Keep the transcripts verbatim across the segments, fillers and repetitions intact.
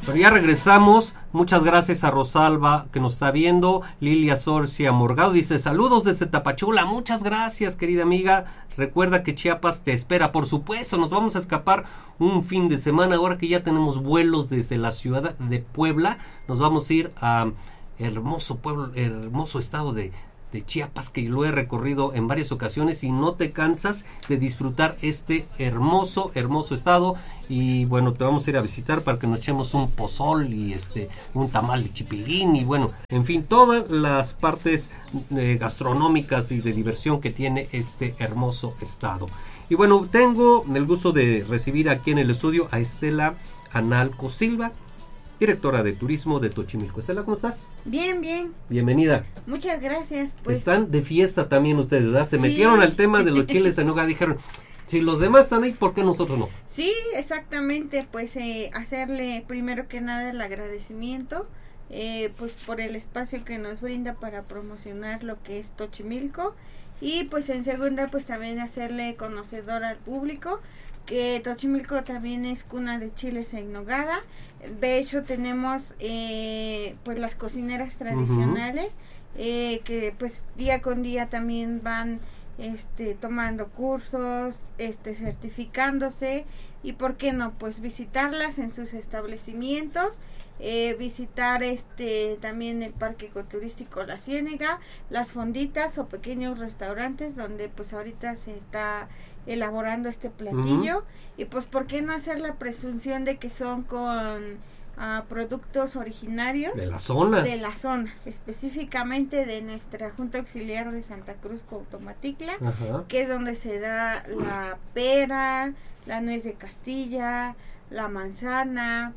Pero ya regresamos. Muchas gracias a Rosalba que nos está viendo. Lilia Sorcia Morgado dice saludos desde Tapachula. Muchas gracias, querida amiga. Recuerda que Chiapas te espera. Por supuesto, nos vamos a escapar un fin de semana. Ahora que ya tenemos vuelos desde la ciudad de Puebla, nos vamos a ir a hermoso pueblo, hermoso estado de de Chiapas, que lo he recorrido en varias ocasiones y no te cansas de disfrutar este hermoso, hermoso estado. Y bueno, te vamos a ir a visitar para que nos echemos un pozol y este un tamal de chipilín y bueno, en fin, todas las partes eh, gastronómicas y de diversión que tiene este hermoso estado. Y bueno, tengo el gusto de recibir aquí en el estudio a Estela Analco Silva, directora de turismo de Tochimilco. Estela, ¿cómo estás? Bien, bien. Bienvenida. Muchas gracias. Pues están de fiesta también ustedes, ¿verdad? Se sí. metieron al tema de los chiles en hogar, dijeron, si los demás están ahí, ¿por qué nosotros no? Sí, exactamente, pues eh, hacerle primero que nada el agradecimiento, eh, pues por el espacio que nos brinda para promocionar lo que es Tochimilco, y pues en segunda pues también hacerle conocedor al público que Tochimilco también es cuna de chiles en nogada. De hecho tenemos eh, pues las cocineras tradicionales, uh-huh. eh, que pues día con día también van este tomando cursos, este certificándose, y por qué no pues visitarlas en sus establecimientos, eh, visitar este también el parque ecoturístico La Ciénega, las fonditas o pequeños restaurantes donde pues ahorita se está elaborando este platillo, uh-huh. y pues por qué no hacer la presunción de que son con uh, productos originarios de la zona, de la zona, específicamente de nuestra Junta Auxiliar de Santa Cruz Cuauhtomaticla, uh-huh. que es donde se da la pera, la nuez de Castilla, la manzana,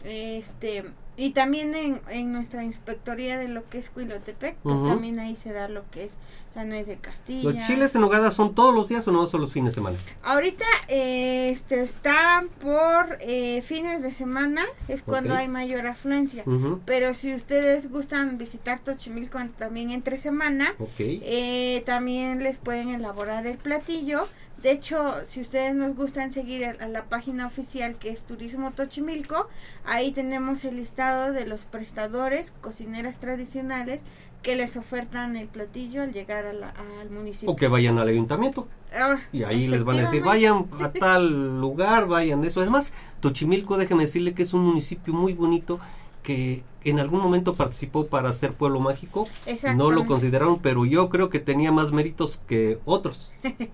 este y también en, en nuestra inspectoría de lo que es Huilotepec, pues uh-huh. también ahí se da lo que es la nuez de Castilla. ¿Los chiles en nogada son todos los días o no son los fines de semana? Ahorita eh, este, están por eh, fines de semana, es cuando okay. hay mayor afluencia, uh-huh. pero si ustedes gustan visitar Tochimilco también entre semana, okay. eh, también les pueden elaborar el platillo. De hecho, si ustedes nos gustan seguir a la página oficial que es Turismo Tochimilco, ahí tenemos el listado de los prestadores, cocineras tradicionales que les ofertan el platillo al llegar a la, al municipio. O que vayan al ayuntamiento. Ah, y ahí les van a decir, vayan a tal lugar, vayan eso. Además, Tochimilco, déjeme decirle que es un municipio muy bonito, que en algún momento participó para ser pueblo mágico, no lo consideraron, pero yo creo que tenía más méritos que otros,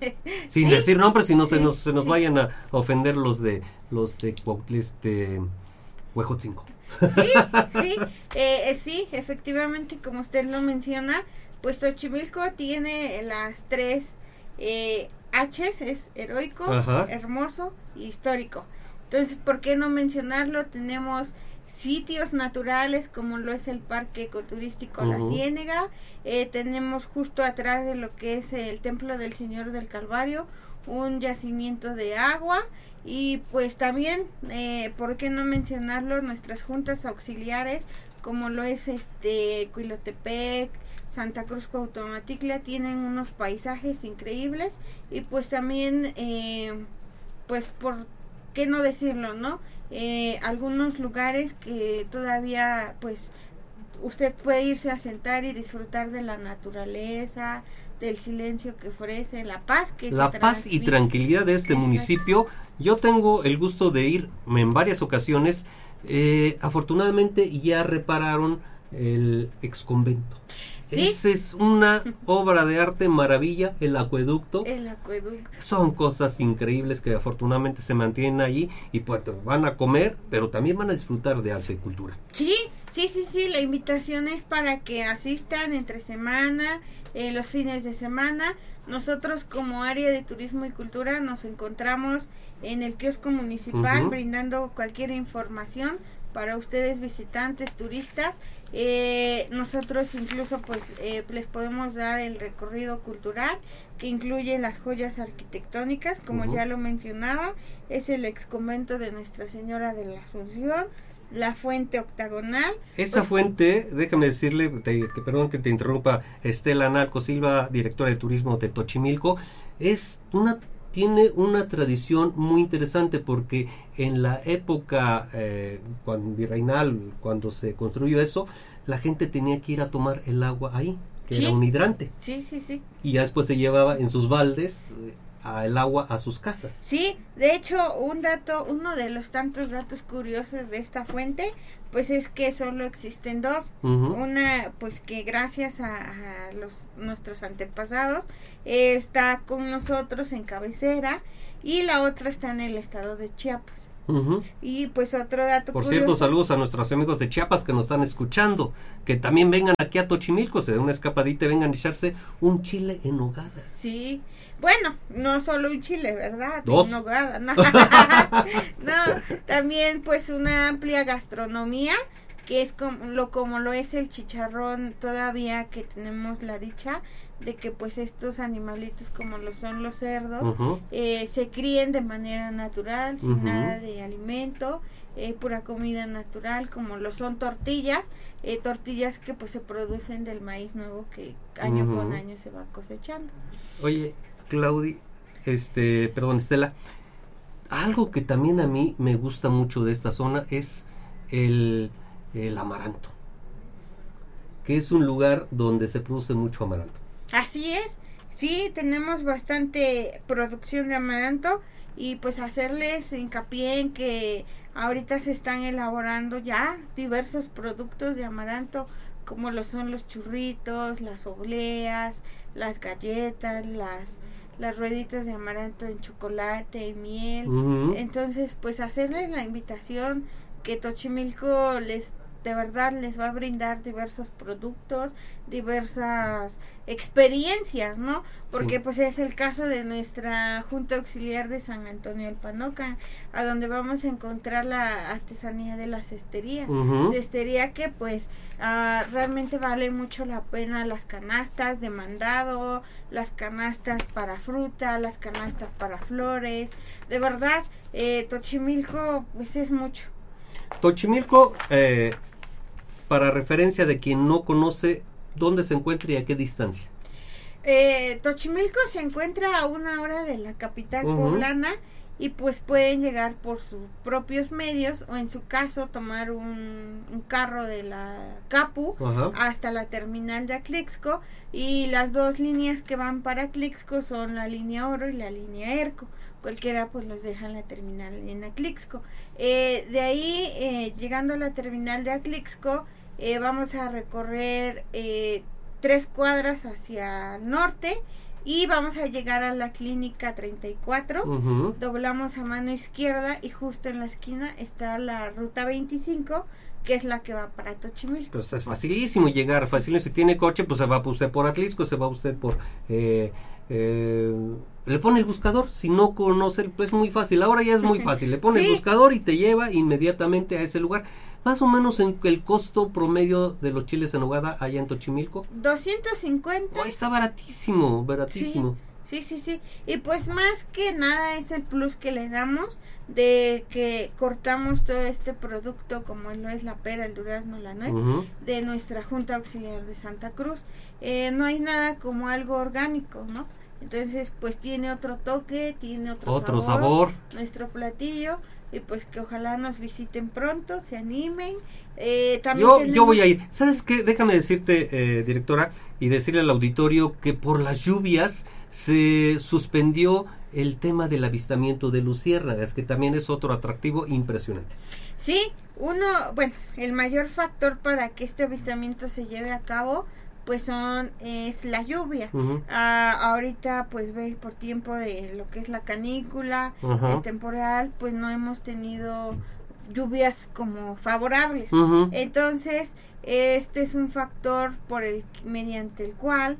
sin ¿Sí? decir nombres, si no sí, se nos, se nos sí. vayan a ofender los de los de este Huejotzingo. Sí, sí, eh, sí, efectivamente, como usted lo menciona, pues Tochimilco tiene las tres eh, H's, es heroico, Ajá. hermoso y histórico. Entonces, ¿por qué no mencionarlo? Tenemos sitios naturales como lo es el parque ecoturístico uh-huh. La Ciénega, eh, tenemos justo atrás de lo que es el templo del Señor del Calvario un yacimiento de agua, y pues también eh, por qué no mencionarlo, nuestras juntas auxiliares como lo es este Huilotepec, Santa Cruz Cuauhtomaticla, tienen unos paisajes increíbles, y pues también eh, pues por qué no decirlo, ¿no? Eh, algunos lugares que todavía pues usted puede irse a sentar y disfrutar de la naturaleza, del silencio que ofrece, la paz que la se paz y tranquilidad de este Exacto. municipio. Yo tengo el gusto de ir en varias ocasiones. Eh, afortunadamente ya repararon el exconvento. ¿Sí? Esa es una obra de arte maravilla, el acueducto. El acueducto. Son cosas increíbles que afortunadamente se mantienen allí, y pues van a comer, pero también van a disfrutar de arte y cultura. Sí, sí, sí, sí, la invitación es para que asistan entre semana, eh, los fines de semana. Nosotros como área de turismo y cultura nos encontramos en el kiosco municipal uh-huh. brindando cualquier información para ustedes visitantes, turistas. Eh, nosotros incluso pues eh, les podemos dar el recorrido cultural que incluye las joyas arquitectónicas, como uh-huh. ya lo mencionaba, es el exconvento de Nuestra Señora de la Asunción, la fuente octagonal. Esa pues, fuente, déjame decirle, te, que perdón que te interrumpa, Estela Analco Silva, directora de turismo de Tochimilco, es una tiene una tradición muy interesante porque en la época eh, cuando, virreinal, cuando se construyó eso, la gente tenía que ir a tomar el agua ahí, que sí. era un hidrante. Sí, sí, sí. Y ya después se llevaba en sus baldes eh, el agua a sus casas. Sí, de hecho, un dato, uno de los tantos datos curiosos de esta fuente, pues es que solo existen dos. Uh-huh. Una, pues que gracias a, a los nuestros antepasados eh, está con nosotros en cabecera, y la otra está en el estado de Chiapas. Uh-huh. Y pues otro dato por curioso. cierto, saludos a nuestros amigos de Chiapas que nos están escuchando, que también vengan aquí a Tochimilco, se den una escapadita y vengan a echarse un chile en nogada. Sí, bueno, no solo un chile, ¿verdad? Dos. En nogada, no. No, también pues una amplia gastronomía, que es como lo, como lo es el chicharrón, todavía que tenemos la dicha de que pues estos animalitos como lo son los cerdos, uh-huh. eh, se críen de manera natural, sin uh-huh. nada de alimento, eh, pura comida natural, como lo son tortillas, eh, tortillas que pues se producen del maíz nuevo que año uh-huh. con año se va cosechando. Oye, Claudia, este, perdón, Estela, algo que también a mí me gusta mucho de esta zona es el, el amaranto, que es un lugar donde se produce mucho amaranto. Así es, sí, tenemos bastante producción de amaranto, y pues hacerles hincapié en que ahorita se están elaborando ya diversos productos de amaranto, como lo son los churritos, las obleas, las galletas, las las rueditas de amaranto en chocolate y miel. Uh-huh. Entonces, pues hacerles la invitación que Tochimilco les de verdad les va a brindar diversos productos, diversas experiencias, ¿no? Porque sí. pues es el caso de nuestra Junta Auxiliar de San Antonio del Panoca, a donde vamos a encontrar la artesanía de la cestería. Uh-huh. Cestería que pues uh, realmente vale mucho la pena, las canastas de mandado, las canastas para fruta, las canastas para flores. De verdad, eh, Tochimilco pues es mucho. Tochimilco, eh, para referencia de quien no conoce, ¿dónde se encuentra y a qué distancia? Eh, Tochimilco se encuentra a una hora de la capital uh-huh. poblana, y pues pueden llegar por sus propios medios, o en su caso tomar un, un carro de la Capu uh-huh. hasta la terminal de Atlixco, y las dos líneas que van para Atlixco son la línea Oro y la línea Erco. Cualquiera pues los deja en la terminal en Atlixco. Eh, de ahí, eh, llegando a la terminal de Atlixco, eh, vamos a recorrer eh, tres cuadras hacia el norte, y vamos a llegar a la clínica treinta y cuatro, uh-huh. doblamos a mano izquierda, y justo en la esquina está la ruta veinticinco, que es la que va para Tochimilco. Pues es facilísimo llegar, facilísimo. Si tiene coche, pues se va usted por Atlixco, se va usted por... Eh, eh, le pone el buscador, si no conoce, pues es muy fácil, ahora ya es muy fácil, le pone sí. el buscador y te lleva inmediatamente a ese lugar. Más o menos en el costo promedio de los chiles en nogada allá en Tochimilco. doscientos cincuenta. Oh, está baratísimo, baratísimo. Sí, sí, sí, sí. Y pues más que nada es el plus que le damos de que cortamos todo este producto, como lo es la pera, el durazno, la nuez, uh-huh. de nuestra Junta Auxiliar de Santa Cruz. Eh, no hay nada como algo orgánico, ¿no? Entonces, pues tiene otro toque, tiene otro, otro sabor, sabor, nuestro platillo, y pues que ojalá nos visiten pronto, se animen. Eh, también yo, tenemos... yo voy a ir. ¿Sabes qué? Déjame decirte, eh, directora, y decirle al auditorio que por las lluvias se suspendió el tema del avistamiento de luciérnagas, que también es otro atractivo impresionante. Sí, uno, bueno, el mayor factor para que este avistamiento se lleve a cabo pues son es la lluvia. Uh-huh. Ah, ahorita pues ve por tiempo de lo que es la canícula, uh-huh. el temporal, pues no hemos tenido lluvias como favorables. Uh-huh. Entonces, este es un factor por el mediante el cual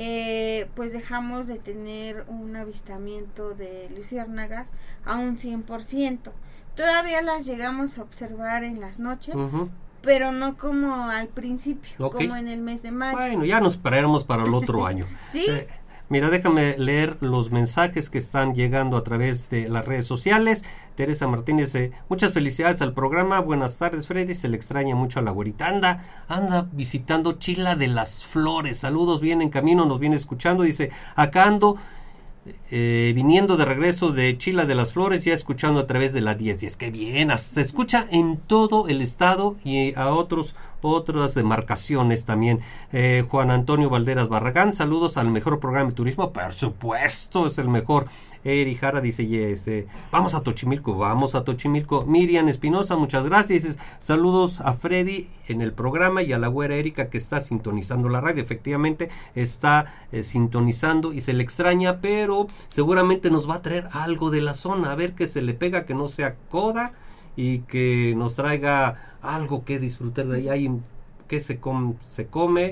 eh, pues dejamos de tener un avistamiento de luciérnagas a un cien por ciento. Todavía las llegamos a observar en las noches, uh-huh. pero no como al principio, okay. como en el mes de mayo. Bueno, ya nos esperaremos para el otro año. Sí. Eh, mira, déjame leer los mensajes que están llegando a través de las redes sociales. Teresa Martínez, eh, muchas felicidades al programa. Buenas tardes, Freddy. Se le extraña mucho a la güerita. Anda, anda visitando Chila de las Flores. Saludos, viene en camino, nos viene escuchando. Dice, acá ando eh, viniendo de regreso de Chila de las Flores, ya escuchando a través de la diez diez. ¡Qué bien! Se escucha en todo el estado y a otros otras demarcaciones también. eh, Juan Antonio Valderas Barragán, saludos al mejor programa de turismo. Por supuesto, es el mejor. Eri Jara dice, y este, vamos a Tochimilco, vamos a Tochimilco. Miriam Espinosa, muchas gracias. Dices, saludos a Freddy en el programa y a la güera Erika que está sintonizando la radio. Efectivamente está eh, sintonizando y se le extraña, pero seguramente nos va a traer algo de la zona, a ver qué se le pega, que no sea coda y que nos traiga algo que disfrutar de allá. Y que se come, se come